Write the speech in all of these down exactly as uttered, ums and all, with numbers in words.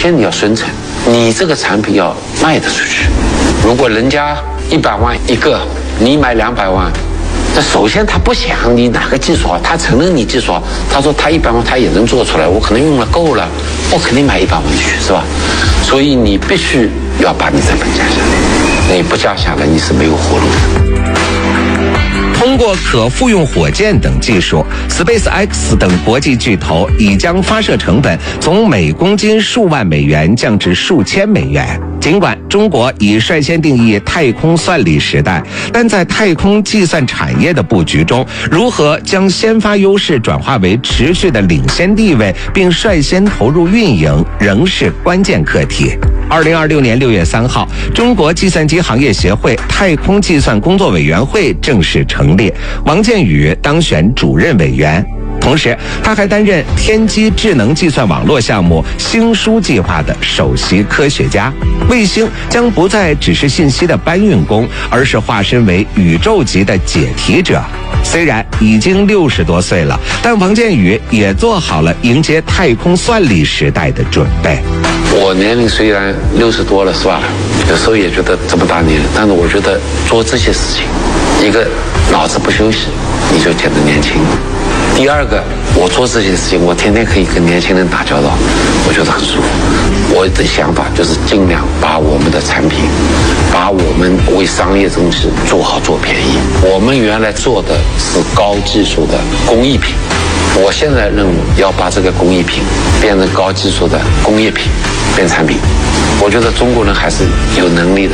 先你要生存，你这个产品要卖得出去。如果人家一百万一个，你买两百万，那首先他不想你哪个技术好，他承认你技术好，他说他一百万他也能做出来，我可能用了够了，我肯定买一百万去，是吧？所以你必须要把你成本降下来，你不降下来你是没有活路的。 通过可复用火箭等技术 ，SpaceX 等国际巨头已将发射成本从每公斤数万美元降至数千美元。尽管中国已率先定义太空算力时代，但在太空计算产业的布局中，如何将先发优势转化为持续的领先地位，并率先投入运营，仍是关键课题。二零二六年六月三号，中国计算机行业协会太空计算工作委员会正式成立，王建宇当选主任委员。同时，他还担任天基智能计算网络项目星书计划的首席科学家。卫星将不再只是信息的搬运工，而是化身为宇宙级的解题者。虽然已经六十多岁了，但王建宇也做好了迎接太空算力时代的准备。 我年龄虽然六十多了，是吧？有时候也觉得这么大年龄，但是我觉得做这些事情，一个脑子不休息，你就显得年轻。第二个，我做这些事情，我天天可以跟年轻人打交道，我觉得很舒服。我的想法就是尽量把我们的产品，把我们为商业宗旨做好做便宜。我们原来做的是高技术的工艺品，我现在任务要把这个工艺品变成高技术的工业品，变产品。我觉得中国人还是有能力的。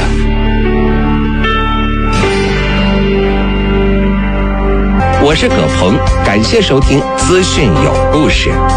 我是葛鹏，感谢收听资讯有故事。